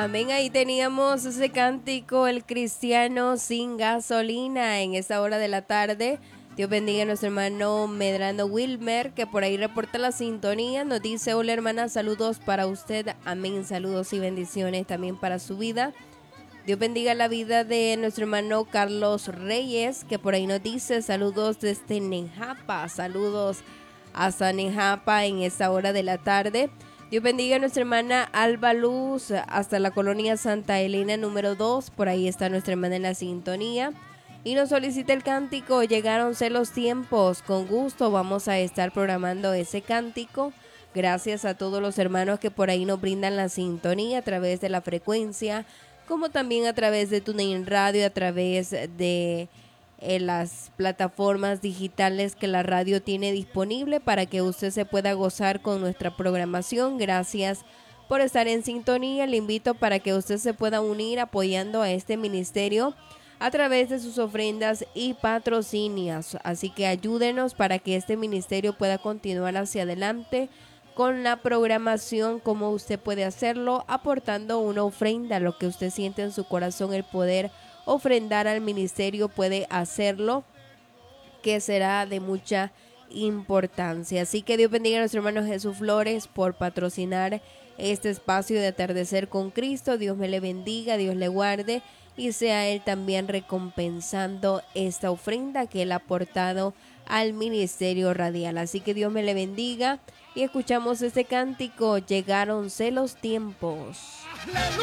Amén, ahí teníamos ese cántico, el cristiano sin gasolina, en esta hora de la tarde. Dios bendiga a nuestro hermano Medrano Wilmer, que por ahí reporta la sintonía. Nos dice: hola hermana, saludos para usted. Amén, saludos y bendiciones también para su vida. Dios bendiga la vida de nuestro hermano Carlos Reyes, que por ahí nos dice: saludos desde Nejapa, saludos hasta Nejapa en esta hora de la tarde. Dios bendiga a nuestra hermana Alba Luz hasta la colonia Santa Elena número 2. Por ahí está nuestra hermana en la sintonía. Y nos solicita el cántico Llegáronse los tiempos. Con gusto vamos a estar programando ese cántico. Gracias a todos los hermanos que por ahí nos brindan la sintonía a través de la frecuencia, como también a través de TuneIn Radio, a través de las plataformas digitales que la radio tiene disponible para que usted se pueda gozar con nuestra programación. Gracias por estar en sintonía. Le invito para que usted se pueda unir apoyando a este ministerio a través de sus ofrendas y patrocinios. Así que ayúdenos para que este ministerio pueda continuar hacia adelante con la programación. Como usted puede hacerlo aportando una ofrenda, lo que usted siente en su corazón, el poder ofrendar al ministerio, puede hacerlo, que será de mucha importancia. Así que Dios bendiga a nuestro hermano Jesús Flores por patrocinar este espacio de Atardecer con Cristo. Dios me le bendiga, Dios le guarde y sea él también recompensando esta ofrenda que él ha aportado al ministerio radial. Así que Dios me le bendiga y escuchamos este cántico Llegáronse los tiempos.